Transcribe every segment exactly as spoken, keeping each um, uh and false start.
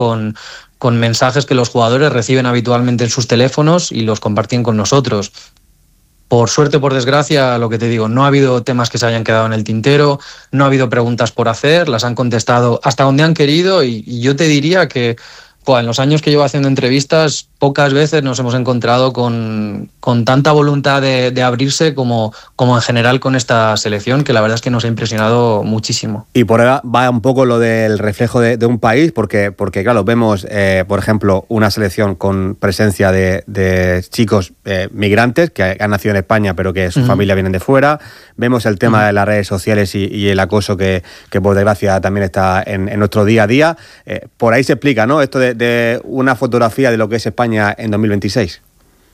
con, con mensajes que los jugadores reciben habitualmente en sus teléfonos y los compartían con nosotros. Por suerte o por desgracia, lo que te digo, no ha habido temas que se hayan quedado en el tintero, no ha habido preguntas por hacer, las han contestado hasta donde han querido y, y yo te diría que pues, en los años que llevo haciendo entrevistas, pocas veces nos hemos encontrado con, con tanta voluntad de, de abrirse como, como en general con esta selección, que la verdad es que nos ha impresionado muchísimo. Y por ahí va un poco lo del reflejo de, de un país, porque, porque claro, vemos, eh, por ejemplo, una selección con presencia de, de chicos eh, migrantes que han nacido en España, pero que su uh-huh. familia vienen de fuera. Vemos el tema uh-huh. de las redes sociales y, y el acoso que, que, por desgracia, también está en, en nuestro día a día. Eh, por ahí se explica, ¿no?, esto de, de una fotografía de lo que es España en dos mil veintiséis.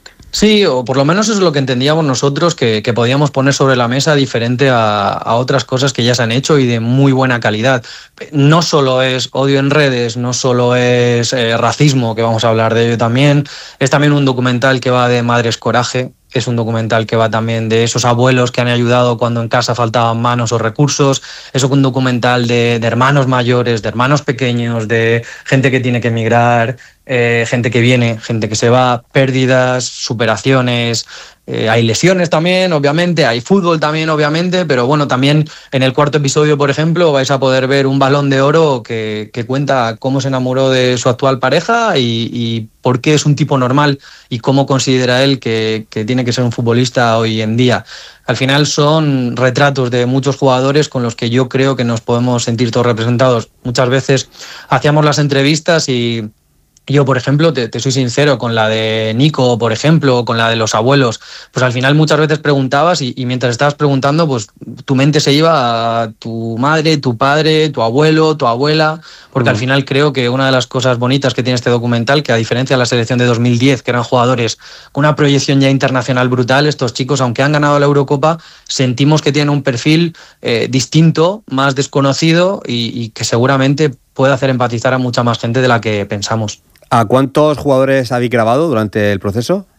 Sí, o por lo menos eso es lo que entendíamos nosotros, que, que podíamos poner sobre la mesa diferente a, a otras cosas que ya se han hecho y de muy buena calidad. No solo es odio en redes, no solo es eh, racismo, que vamos a hablar de ello también, es también un documental que va de Madres Coraje, es un documental que va también de esos abuelos que han ayudado cuando en casa faltaban manos o recursos, es un documental de, de hermanos mayores, de hermanos pequeños, de gente que tiene que emigrar, eh, gente que viene, gente que se va, pérdidas, superaciones, eh, hay lesiones también, obviamente, hay fútbol también, obviamente, pero bueno, también en el cuarto episodio, por ejemplo, vais a poder ver un Balón de Oro que, que cuenta cómo se enamoró de su actual pareja y, y por qué es un tipo normal y cómo considera él que, que tiene que ser un futbolista hoy en día. Al final son retratos de muchos jugadores con los que yo creo que nos podemos sentir todos representados. Muchas veces hacíamos las entrevistas y yo, por ejemplo, te, te soy sincero, con la de Nico, por ejemplo, o con la de los abuelos, pues al final muchas veces preguntabas y, y mientras estabas preguntando, pues tu mente se iba a tu madre, tu padre, tu abuelo, tu abuela, porque mm. al final creo que una de las cosas bonitas que tiene este documental, que a diferencia de la selección de dos mil diez, que eran jugadores con una proyección ya internacional brutal, estos chicos, aunque han ganado la Eurocopa, sentimos que tienen un perfil eh, distinto, más desconocido y, y que seguramente puede hacer empatizar a mucha más gente de la que pensamos. ¿A cuántos jugadores habéis grabado durante el proceso?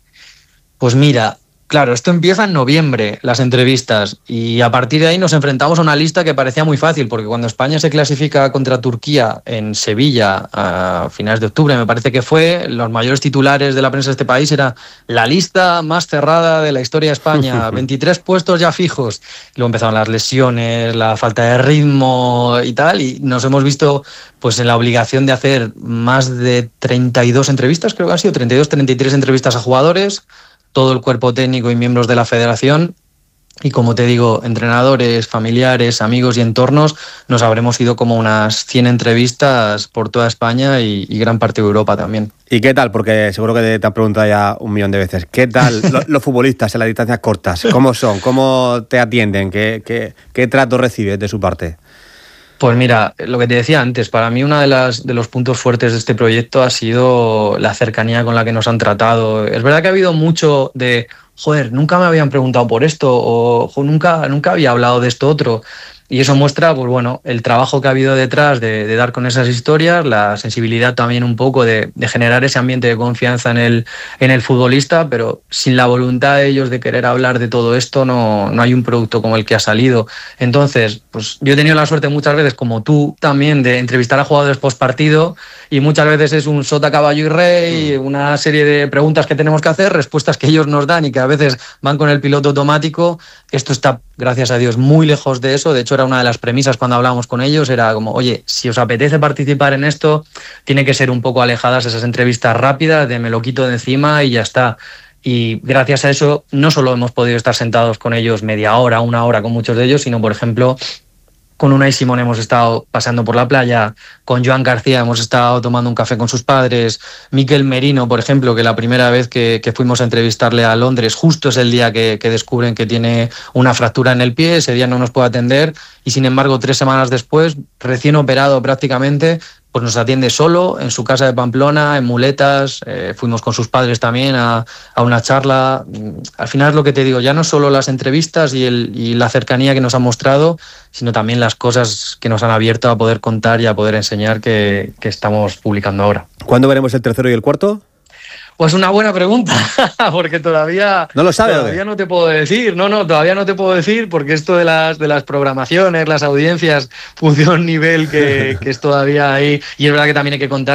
Pues mira, claro, esto empieza en noviembre, las entrevistas, y a partir de ahí nos enfrentamos a una lista que parecía muy fácil, porque cuando España se clasifica contra Turquía en Sevilla a finales de octubre, me parece que fue, los mayores titulares de la prensa de este país era la lista más cerrada de la historia de España, veintitrés puestos ya fijos. Y luego empezaron las lesiones, la falta de ritmo y tal, y nos hemos visto pues en la obligación de hacer más de treinta y dos entrevistas, creo que han sido treinta y dos, treinta y tres entrevistas a jugadores, todo el cuerpo técnico y miembros de la federación. Y como te digo, entrenadores, familiares, amigos y entornos, nos habremos ido como unas cien entrevistas por toda España y, y gran parte de Europa también. ¿Y qué tal? Porque seguro que te han preguntado ya un millón de veces. ¿Qué tal los, los futbolistas en las distancias cortas? ¿Cómo son? ¿Cómo te atienden? ¿Qué, qué, qué trato recibes de su parte? Pues mira, lo que te decía antes, para mí uno de, las, de los puntos fuertes de este proyecto ha sido la cercanía con la que nos han tratado. Es verdad que ha habido mucho de, joder, nunca me habían preguntado por esto o nunca, nunca había hablado de esto otro. Y eso muestra, pues bueno, el trabajo que ha habido detrás de, de dar con esas historias, la sensibilidad también un poco de, de generar ese ambiente de confianza en el, en el futbolista, pero sin la voluntad de ellos de querer hablar de todo esto no, no hay un producto como el que ha salido. Entonces, pues yo he tenido la suerte muchas veces, como tú también, de entrevistar a jugadores post partido y muchas veces es un sota, caballo y rey, una serie de preguntas que tenemos que hacer, respuestas que ellos nos dan y que a veces van con el piloto automático. Esto está, gracias a Dios, muy lejos de eso. De hecho, era una de las premisas cuando hablábamos con ellos, era como, oye, si os apetece participar en esto, tiene que ser un poco alejadas esas entrevistas rápidas de me lo quito de encima y ya está. Y gracias a eso no solo hemos podido estar sentados con ellos media hora, una hora con muchos de ellos, sino, por ejemplo, con Unai Simón hemos estado paseando por la playa, con Joan García hemos estado tomando un café con sus padres, Mikel Merino, por ejemplo, que la primera vez que, que fuimos a entrevistarle a Londres, justo es el día que, que descubren que tiene una fractura en el pie, ese día no nos puede atender y sin embargo tres semanas después, recién operado prácticamente, pues nos atiende solo en su casa de Pamplona, en muletas, eh, fuimos con sus padres también a, a una charla. Al final es lo que te digo, ya no solo las entrevistas y, el, y la cercanía que nos han mostrado, sino también las cosas que nos han abierto a poder contar y a poder enseñar que, que estamos publicando ahora. ¿Cuándo veremos el tercero y el cuarto? Pues una buena pregunta, porque todavía no lo sabe. Todavía no te puedo decir, no, no, todavía no te puedo decir, porque esto de las de las programaciones, las audiencias, funciona a un nivel que, que es todavía ahí, y es verdad que también hay que contar